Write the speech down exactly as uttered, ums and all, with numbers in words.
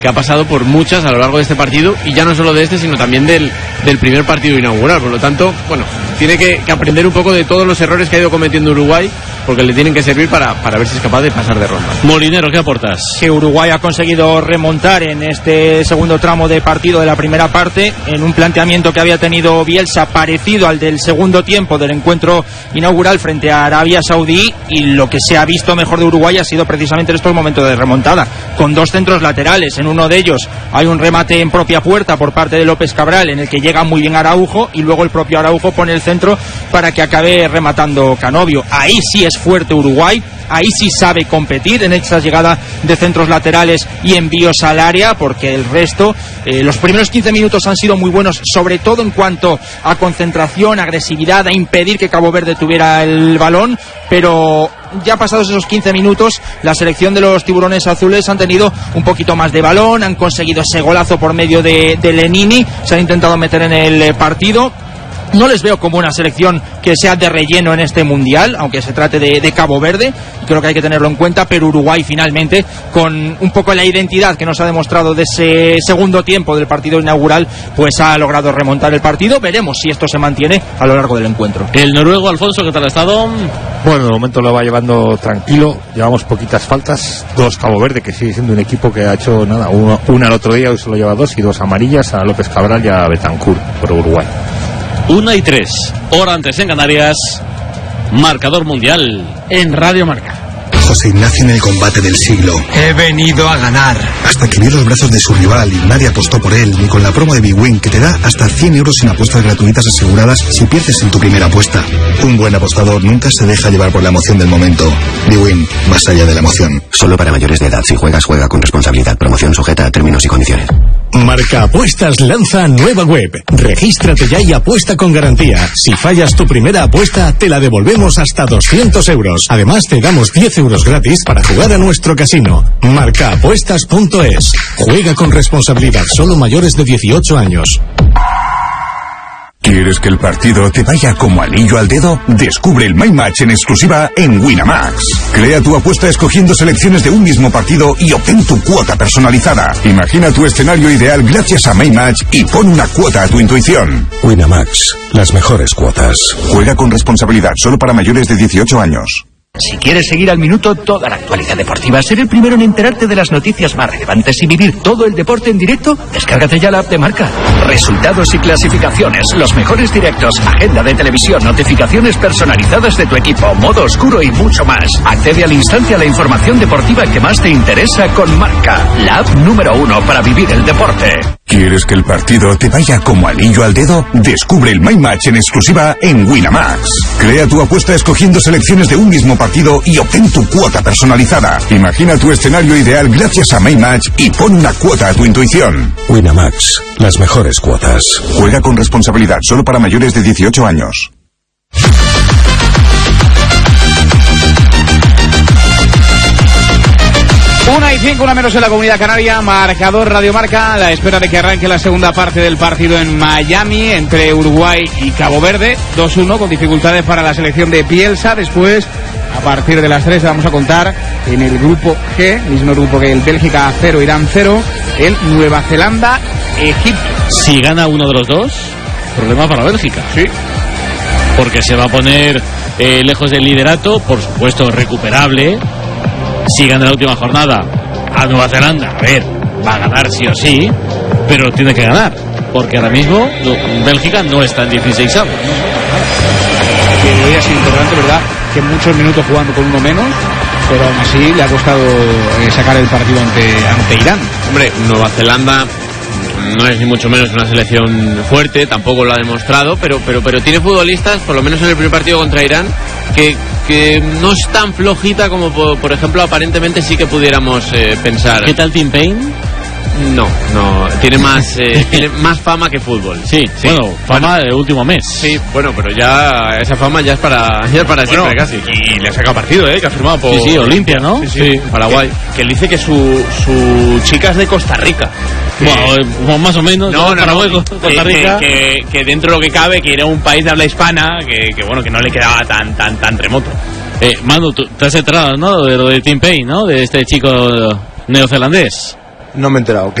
que ha pasado por muchas a lo largo de este partido, y ya no solo de este, sino también del, del primer partido inaugural. Por lo tanto, bueno, tiene que, que aprender un poco de todos los errores que ha ido cometiendo Uruguay, porque le tienen que servir para, para ver si es capaz de pasar de ronda. Molinero, ¿qué aportas? Que Uruguay ha conseguido remontar en este segundo tramo de partido de la primera parte, en un planteamiento que había tenido Bielsa parecido al del segundo tiempo del encuentro inaugural frente a Arabia Saudí, y lo que se ha visto mejor de Uruguay ha sido precisamente en estos momentos de remontada, con dos centros laterales. En uno de ellos hay un remate en propia puerta por parte de López Cabral, en el que llega muy bien Araujo, y luego el propio Araujo pone el centro para que acabe rematando Canovio. Ahí sí es fuerte Uruguay, ahí sí sabe competir en esa llegada de centros laterales y envíos al área, porque el resto, eh, los primeros quince minutos han sido muy buenos, sobre todo en cuanto a concentración, agresividad, a impedir que Cabo Verde tuviera el balón, pero ya pasados esos quince minutos, la selección de los tiburones azules han tenido un poquito más de balón, han conseguido ese golazo por medio de, de Lenini, se han intentado meter en el partido. No les veo como una selección que sea de relleno en este mundial, aunque se trate de, de Cabo Verde, creo que hay que tenerlo en cuenta, pero Uruguay finalmente, con un poco la identidad que nos ha demostrado de ese segundo tiempo del partido inaugural, pues ha logrado remontar el partido. Veremos si esto se mantiene a lo largo del encuentro. El noruego, Alfonso, ¿qué tal ha estado? Bueno, de momento lo va llevando tranquilo, llevamos poquitas faltas, dos Cabo Verde, que sigue siendo un equipo que ha hecho nada, uno, una el otro día, hoy solo lleva dos, y dos amarillas a López Cabral y a Betancourt por Uruguay. Una y tres, hora antes en Canarias, marcador mundial en Radio Marca. José Ignacio en el combate del siglo. He venido a ganar. Hasta que vio los brazos de su rival y nadie apostó por él, ni con la promo de BWin, que te da hasta cien euros en apuestas gratuitas aseguradas si pierdes en tu primera apuesta. Un buen apostador nunca se deja llevar por la emoción del momento. BWin, más allá de la emoción. Solo para mayores de edad. Si juegas, juega con responsabilidad. Promoción sujeta a términos y condiciones. Marca Apuestas lanza nueva web. Regístrate ya y apuesta con garantía. Si fallas tu primera apuesta, te la devolvemos hasta doscientos euros. Además, te damos diez euros gratis para jugar a nuestro casino. Marca Apuestas punto es. Juega con responsabilidad. Solo mayores de dieciocho años. ¿Quieres que el partido te vaya como anillo al dedo? Descubre el My Match en exclusiva en Winamax. Crea tu apuesta escogiendo selecciones de un mismo partido y obtén tu cuota personalizada. Imagina tu escenario ideal gracias a My Match y pon una cuota a tu intuición. Winamax, las mejores cuotas. Juega con responsabilidad, solo para mayores de dieciocho años. Si quieres seguir al minuto toda la actualidad deportiva, ser el primero en enterarte de las noticias más relevantes y vivir todo el deporte en directo, descárgate ya la app de Marca. Resultados y clasificaciones, los mejores directos, agenda de televisión, notificaciones personalizadas de tu equipo, modo oscuro y mucho más. Accede al instante a la información deportiva que más te interesa con Marca, la app número uno para vivir el deporte. ¿Quieres que el partido te vaya como anillo al dedo? Descubre el My Match en exclusiva en Winamax. Crea tu apuesta escogiendo selecciones de un mismo partido y obtén tu cuota personalizada. Imagina tu escenario ideal gracias a My Match y pon una cuota a tu intuición. Winamax, las mejores cuotas. Juega con responsabilidad, solo para mayores de dieciocho años. Una y cinco, una menos en la Comunidad Canaria, marcador Radio Marca, a la espera de que arranque la segunda parte del partido en Miami entre Uruguay y Cabo Verde, dos uno, con dificultades para la selección de Bielsa. Después, a partir de las tres, vamos a contar en el grupo G, mismo grupo que el Bélgica cero, Irán cero, el Nueva Zelanda, Egipto. Si gana uno de los dos, problema para Bélgica. Sí. Porque se va a poner eh, lejos del liderato, por supuesto recuperable. Si gana la última jornada a Nueva Zelanda, a ver, va a ganar sí o sí, pero tiene que ganar, porque ahora mismo no, Bélgica no está en dieciséis avos. Que hoy ha sido importante, ¿verdad? Que muchos minutos jugando con uno menos, pero aún así le ha costado eh, sacar el partido ante, ante Irán. Hombre, Nueva Zelanda no es ni mucho menos una selección fuerte, tampoco lo ha demostrado, pero pero pero tiene futbolistas, por lo menos en el primer partido contra Irán, que, que no es tan flojita como por, por ejemplo aparentemente sí que pudiéramos eh, pensar. ¿Qué tal Tim Payne? No, no, tiene más eh, tiene más fama que fútbol. Sí, sí. Bueno, fama del último mes. Sí, bueno, pero ya esa fama ya es para ya es para bueno, siempre casi. Y le ha sacado partido, eh, que ha firmado por Sí, sí, Olimpia, ¿no? Sí, sí, sí, Paraguay. Que, que él dice que su su chica es de Costa Rica. Que... Bueno, más o menos. No, no, no, Paraguay, no Costa Rica. Que, que, que dentro de lo que cabe, que era un país de habla hispana, que, que bueno, que no le quedaba tan tan tan remoto. Eh, Manu, tú te has enterado, ¿no? De lo de Tim Payne, ¿no? De este chico neozelandés. No me he enterado.